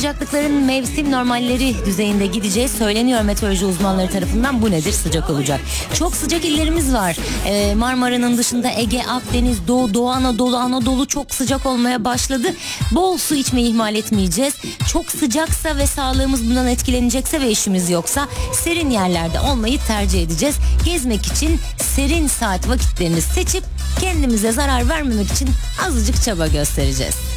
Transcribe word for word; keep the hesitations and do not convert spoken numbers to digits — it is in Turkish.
sıcaklıkların mevsim normalleri düzeyinde gideceği söyleniyor meteoroloji uzmanları tarafından. Bu nedir? Sıcak olacak. Çok sıcak illerimiz var. Ee, Marmara'nın dışında Ege, Akdeniz, Doğu, Doğu Anadolu, Anadolu çok sıcak olmaya başladı. Bol su içmeyi ihmal etmeyeceğiz. Çok sıcaksa ve sağlığımız bundan etkilenecekse ve işimiz yoksa serin yerlerde olmayı tercih edeceğiz. Gezmek için serin saat vakitlerini seçip kendimize zarar vermemek için azıcık çaba göstereceğiz.